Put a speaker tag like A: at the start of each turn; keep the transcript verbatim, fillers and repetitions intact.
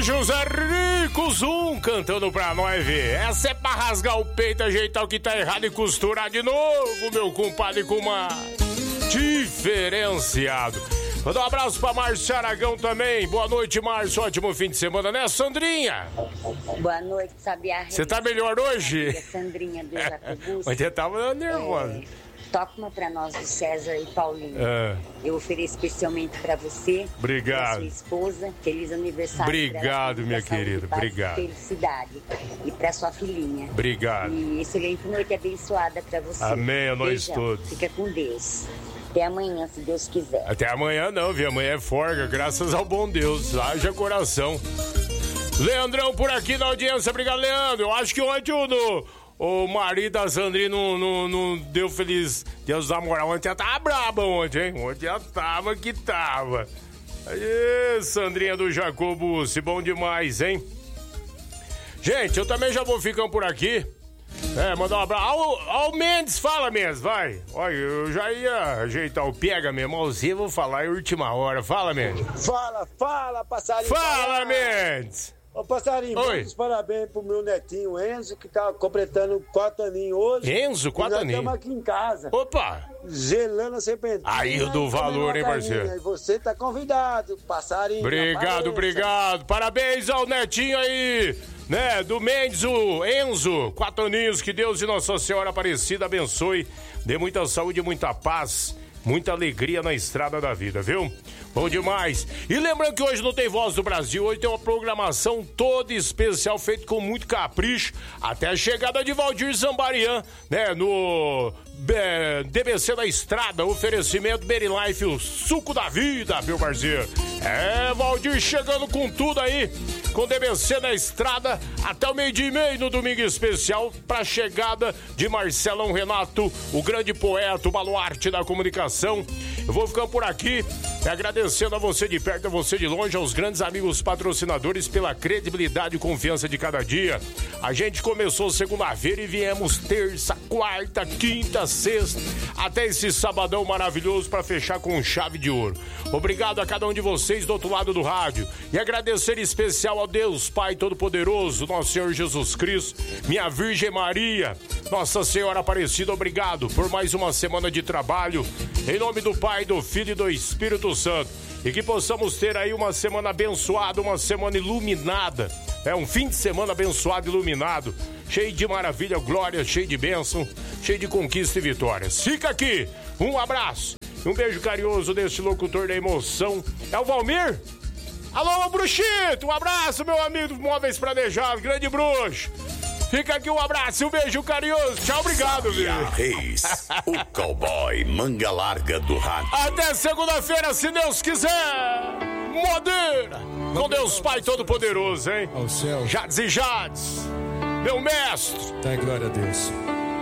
A: José Rico Zum cantando pra nós ver. Essa é pra rasgar o peito, ajeitar o que tá errado e costurar de novo, meu compadre, com uma diferenciado. Manda um abraço pra Márcio Aragão também. Boa noite, Márcio. Ótimo fim de semana, né, Sandrinha?
B: Boa noite, Sabiá.
A: Você tá melhor hoje?
B: Sandrinha do Jacobus.
A: Mas você tava nervosa.
B: É... Toca uma pra nós do César e Paulinho.
A: É.
B: Eu ofereço especialmente pra você.
A: Obrigado.
B: Pra sua esposa. Feliz aniversário.
A: Obrigado, minha querida.
B: Paz,
A: obrigado.
B: Felicidade. E pra sua filhinha.
A: Obrigado.
B: E excelente noite abençoada pra você.
A: Amém, a nós
B: Beijão.
A: todos.
B: Fica com Deus. Até amanhã, se Deus quiser.
A: Até amanhã não, viu? Amanhã é folga, graças ao bom Deus. Haja coração. Leandrão por aqui na audiência. Obrigado, Leandro. Eu acho que ontem o... No... O marido da Sandrinha não, não, não deu feliz Deus da moral. Ontem ela tava braba ontem, hein? Ontem ela tava que tava. Aí, Sandrinha do Jacobus, bom demais, hein? Gente, eu também já vou ficando por aqui. É, mandar um abraço. Ao, ao Mendes, fala, Mendes, vai. Olha, eu já ia ajeitar o pega mesmo. Malzinho, vou falar em última hora. Fala, Mendes.
C: Fala, fala, passarinho.
A: Fala, Mendes.
C: Ô, passarinho,
A: Oi.
C: parabéns pro meu netinho Enzo, que tá completando quatro aninhos hoje.
A: Enzo, quatro
C: nós
A: aninhos.
C: estamos aqui em casa.
A: Opa!
C: Gelando a serpentina.
A: Aí eu dou valor, hein, parceiro?
C: E você tá convidado, passarinho.
A: Obrigado,
C: apareça.
A: obrigado. Parabéns ao netinho aí, né, do Mendes, o Enzo. Quatro aninhos, que Deus e Nossa Senhora Aparecida abençoe. Dê muita saúde, muita paz, muita alegria na estrada da vida, viu? Bom demais. E lembrando que hoje não tem Voz do Brasil, hoje tem uma programação toda especial, feita com muito capricho, até a chegada de Valdir Zambarian, né, no é, D B C da Estrada, oferecimento Berilife, o suco da vida, meu parceiro. É, Valdir chegando com tudo aí, com D B C na Estrada, até o meio-dia e meio no domingo especial, pra chegada de Marcelão Renato, o grande poeta, o baluarte da comunicação. Eu vou ficando por aqui, agradecendo a você de perto, a você de longe, aos grandes amigos patrocinadores pela credibilidade e confiança de cada dia. A gente começou segunda-feira e viemos terça, quarta, quinta, sexta, até esse sabadão maravilhoso para fechar com chave de ouro. Obrigado a cada um de vocês do outro lado do rádio. E agradecer em especial ao Deus Pai Todo-Poderoso, nosso Senhor Jesus Cristo, minha Virgem Maria, Nossa Senhora Aparecida, obrigado por mais uma semana de trabalho. Em nome do Pai, do Filho e do Espírito Santo. E que possamos ter aí uma semana abençoada, uma semana iluminada. É um fim de semana abençoado, iluminado, cheio de maravilha, glória, cheio de bênção, cheio de conquista e vitórias. Fica aqui, um abraço, um beijo carinhoso desse locutor da emoção. É o Valmir? Alô, Bruxito, um abraço, meu amigo dos Móveis Planejados, grande bruxo. Fica aqui um abraço e um beijo carinhoso. Tchau, obrigado, viu?
D: Reis, o cowboy manga larga do rádio.
A: Até segunda-feira, se Deus quiser. Modeira. Com Deus Pai Todo-Poderoso, hein?
E: Ao céu.
A: Jades e Jades. Meu mestre.
E: Dá glória a Deus.